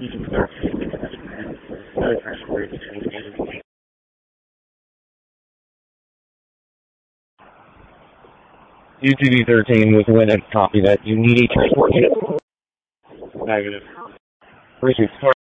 UTV-13 with Winnet, copy that. You need a transport unit. Negative. Richard,